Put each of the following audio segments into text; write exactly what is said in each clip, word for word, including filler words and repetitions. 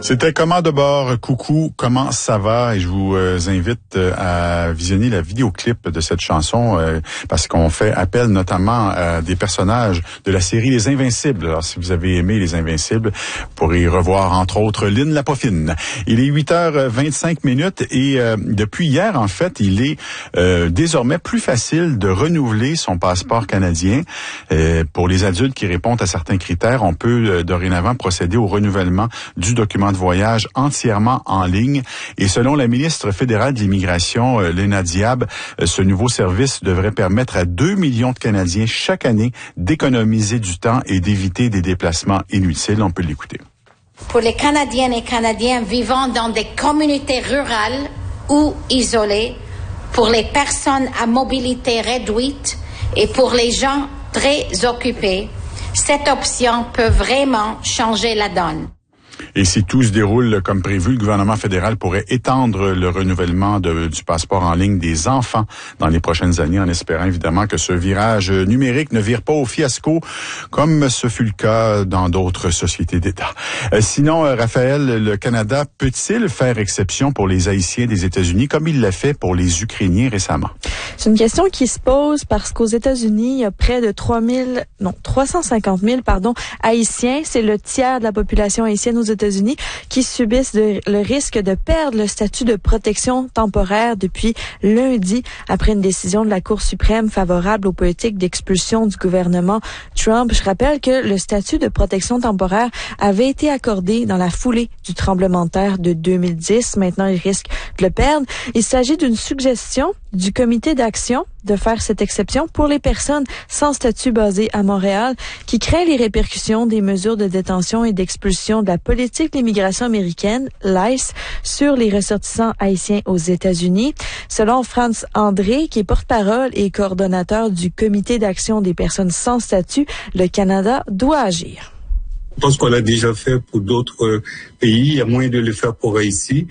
C'était Comment de bord, coucou, comment ça va? Et je vous euh, invite euh, à visionner la vidéoclip de cette chanson euh, parce qu'on fait appel notamment à des personnages de la série Les Invincibles. Alors, si vous avez aimé Les Invincibles, vous pourrez y revoir entre autres Lynn Lapoffine. Il est huit heures vingt-cinq minutes et euh, depuis hier, en fait, il est euh, désormais plus facile de renouveler son passeport canadien. Euh, pour les adultes qui répondent à certains critères, on peut euh, dorénavant procéder au renouvellement du document de voyage entièrement en ligne. Et selon la ministre fédérale de l'immigration, euh, Léna Diab, euh, ce nouveau service devrait permettre à deux millions de Canadiens chaque année d'économiser du temps et d'éviter des déplacements inutiles. On peut l'écouter. Pour les Canadiennes et Canadiens vivant dans des communautés rurales ou isolées, pour les personnes à mobilité réduite et pour les gens très occupés, cette option peut vraiment changer la donne. Et si tout se déroule comme prévu, le gouvernement fédéral pourrait étendre le renouvellement de, du passeport en ligne des enfants dans les prochaines années, en espérant évidemment que ce virage numérique ne vire pas au fiasco, comme ce fut le cas dans d'autres sociétés d'État. Euh, sinon, euh, Raphaël, le Canada peut-il faire exception pour les Haïtiens des États-Unis, comme il l'a fait pour les Ukrainiens récemment? C'est une question qui se pose parce qu'aux États-Unis, il y a près de trois mille, non, trois cent cinquante mille, pardon, Haïtiens. C'est le tiers de la population haïtienne aux États-Unis qui subissent de, le risque de perdre le statut de protection temporaire depuis lundi, après une décision de la Cour suprême favorable aux politiques d'expulsion du gouvernement Trump. Je rappelle que le statut de protection temporaire avait été accordé dans la foulée du tremblement de terre de deux mille dix. Maintenant, il risque de le perdre. Il s'agit d'une suggestion du comité d'action de faire cette exception pour les personnes sans statut basées à Montréal qui craignent les répercussions des mesures de détention et d'expulsion de la politique d'immigration américaine, l'I C E, sur les ressortissants haïtiens aux États-Unis. Selon Franz André, qui est porte-parole et coordonnateur du comité d'action des personnes sans statut, le Canada doit agir. Je pense qu'on l'a déjà fait pour d'autres pays. Il y a moyen de le faire pour Haïti.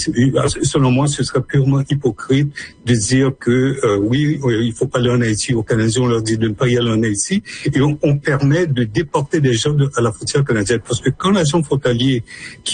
Selon moi, ce serait purement hypocrite de dire que euh, oui, il faut pas aller en Haïti. Aux Canadiens, on leur dit de ne pas y aller en Haïti. Et on, on permet de déporter des gens de, à la frontière canadienne. Parce que quand l'agent frontalier qui